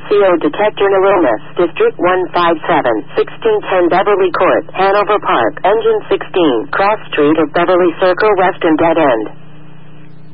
CO detector Noromas, District 157, 1610 Beverly Court, Hanover Park, Engine 16, Cross Street of Beverly Circle West and Dead End.